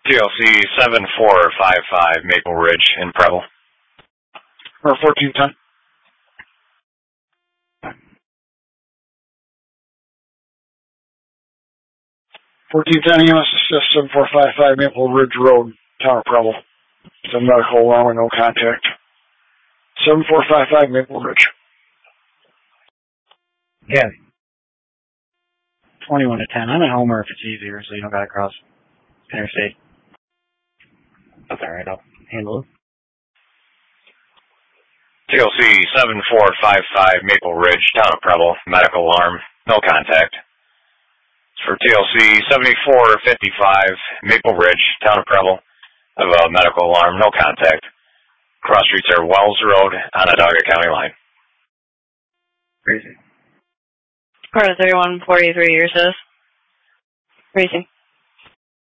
TLC 7455 Maple Ridge in Preble. Or 1410. 1410 EMS assist 7455 Maple Ridge Road, Town of Preble. It's a medical alarm with no contact. 7455 Maple Ridge. Yeah. 21 to 10. I'm at Homer if it's easier, so you don't gotta cross interstate. That's alright, I'll handle it. TLC 7455 Maple Ridge, Town of Preble, medical alarm, no contact. For TLC 7455 Maple Ridge, Town of Preble, I have a medical alarm, no contact. Cross streets are Wells Road on Onondaga County line. Crazy. Part of 3143 years says. Racing.